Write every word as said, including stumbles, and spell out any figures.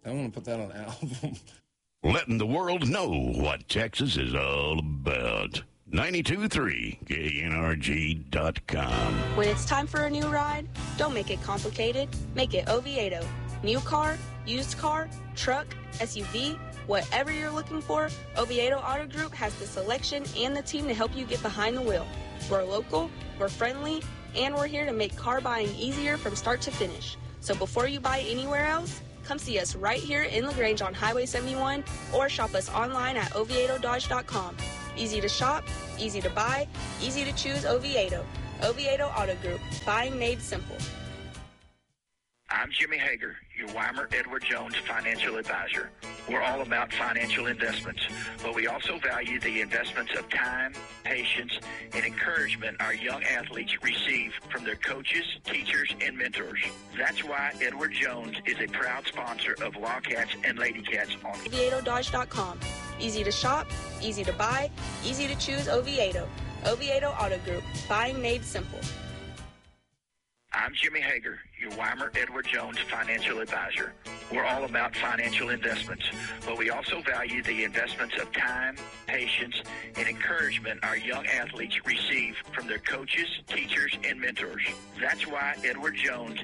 I want to put that on an album. Letting the world know what Texas is all about. ninety-two point three K N R G dot com. When it's time for a new ride, don't make it complicated. Make it Oviedo. New car, used car, truck, S U V, whatever you're looking for, Oviedo Auto Group has the selection and the team to help you get behind the wheel. We're local, we're friendly, and we're here to make car buying easier from start to finish. So before you buy anywhere else, come see us right here in LaGrange on Highway seventy-one or shop us online at oviedo dodge dot com. Easy to shop, easy to buy, easy to choose Oviedo. Oviedo Auto Group, buying made simple. I'm Jimmy Hager, your Weimer Edward Jones financial advisor. We're all about financial investments, but we also value the investments of time, patience, and encouragement our young athletes receive from their coaches, teachers, and mentors. That's why Edward Jones is a proud sponsor of Wildcats and Lady Cats on oviedo dodge dot com. Easy to shop, easy to buy, easy to choose Oviedo. Oviedo Auto Group, buying made simple. I'm Jimmy Hager, your Weimer Edward Jones financial advisor. We're all about financial investments, but we also value the investments of time, patience, and encouragement our young athletes receive from their coaches, teachers, and mentors. That's why Edward Jones